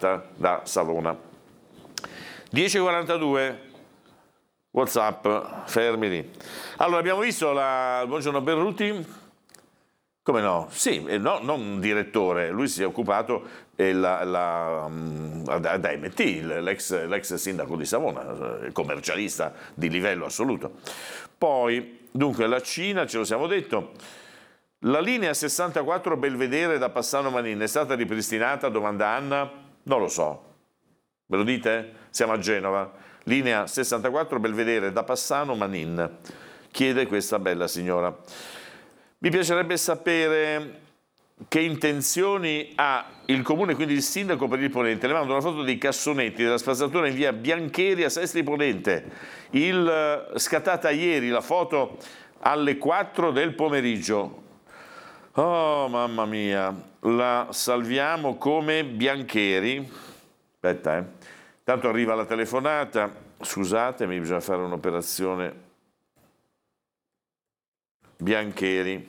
chiamata da Savona. 10:42, WhatsApp, fermi lì. Allora, abbiamo visto buongiorno Berruti. Come no? Sì, no, non direttore, lui si è occupato da MT, l'ex sindaco di Savona, commercialista di livello assoluto. Poi, dunque, la Cina, ce lo siamo detto, la linea 64 Belvedere da Passano Manin è stata ripristinata, domanda Anna? Non lo so, ve lo dite? Siamo a Genova, linea 64 Belvedere da Passano Manin, chiede questa bella signora. Mi piacerebbe sapere che intenzioni ha il comune, quindi il sindaco, per il Ponente. Le mando una foto dei cassonetti della spazzatura in via Biancheri a Sestri Ponente. Scattata ieri la foto alle 4 del pomeriggio. Oh, mamma mia, la salviamo come Biancheri. Aspetta, Tanto arriva la telefonata. Scusatemi, bisogna fare un'operazione. Biancheri.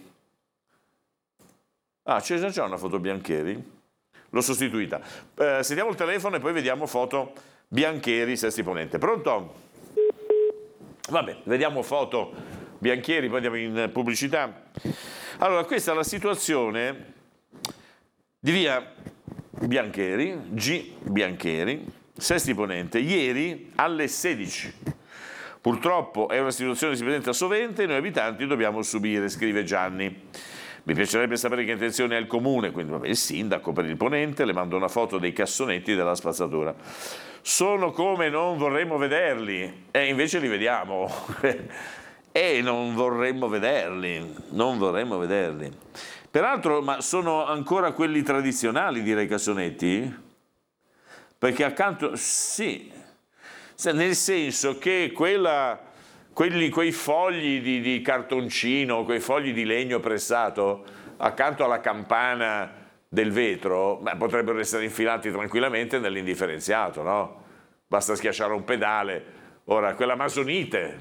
Ah, c'è già una foto Biancheri? L'ho sostituita. Sentiamo il telefono e poi vediamo foto Biancheri, Sestri Ponente. Pronto? Vabbè, vediamo foto Biancheri, poi andiamo in pubblicità. Allora, questa è la situazione di via Biancheri, G. Biancheri, Sestri Ponente, ieri alle 16. Purtroppo è una situazione che si presenta sovente e noi abitanti dobbiamo subire, scrive Gianni. Mi piacerebbe sapere che intenzione ha il comune, quindi il sindaco per il Ponente, le mando una foto dei cassonetti della spazzatura. Sono come non vorremmo vederli, e invece li vediamo. E non vorremmo vederli. Peraltro, ma sono ancora quelli tradizionali, direi, cassonetti? Perché accanto, sì, nel senso che quei fogli di cartoncino, quei fogli di legno pressato accanto alla campana del vetro, potrebbero essere infilati tranquillamente nell'indifferenziato, no? Basta schiacciare un pedale. Ora, quella masonite,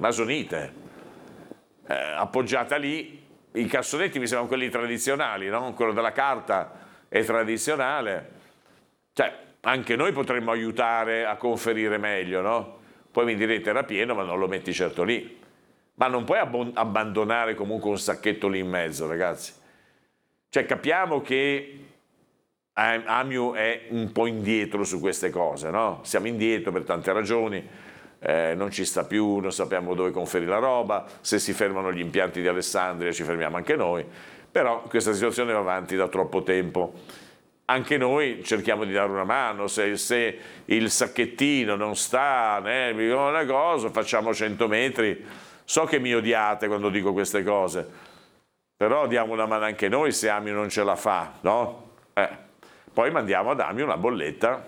appoggiata lì, i cassonetti mi sembrano quelli tradizionali, no? Quello della carta è tradizionale. Cioè, anche noi potremmo aiutare a conferire meglio, no? Poi mi direte era pieno, ma non lo metti certo lì. Ma non puoi abbandonare comunque un sacchetto lì in mezzo, ragazzi. Cioè, capiamo che Amiu è un po' indietro su queste cose, no? Siamo indietro per tante ragioni, non ci sta più, non sappiamo dove conferire la roba, se si fermano gli impianti di Alessandria ci fermiamo anche noi, però questa situazione va avanti da troppo tempo. Anche noi cerchiamo di dare una mano, se il sacchettino non sta una cosa, facciamo 100 metri. So che mi odiate quando dico queste cose, però diamo una mano anche noi se Amiu non ce la fa, no? Poi mandiamo ad Amiu una bolletta,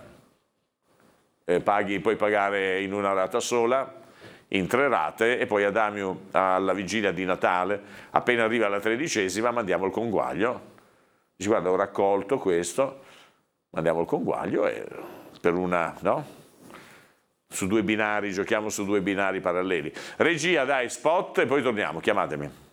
puoi pagare in una rata sola, in 3 rate, e poi ad Amiu alla vigilia di Natale, appena arriva alla 13ª, mandiamo il conguaglio. Dici, guarda, ho raccolto questo, mandiamo il conguaglio e per una, no? Su 2 binari, giochiamo su 2 binari paralleli. Regia, dai, spot e poi torniamo, chiamatemi.